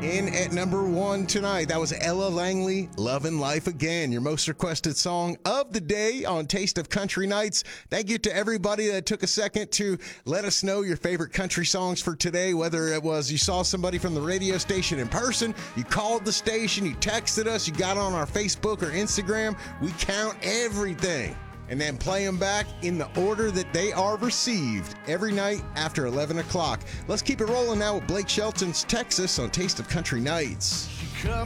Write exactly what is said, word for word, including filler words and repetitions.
In at number one tonight, that was Ella Langley, Lovin' Life Again, your most requested song of the day on Taste of Country Nights. Thank you to everybody that took a second to let us know your favorite country songs for today, whether it was you saw somebody from the radio station in person, you called the station, you texted us, you got on our Facebook or Instagram. We count everything and then play them back in the order that they are received every night after eleven o'clock. Let's keep it rolling now with Blake Shelton's Texas on Taste of Country Nights.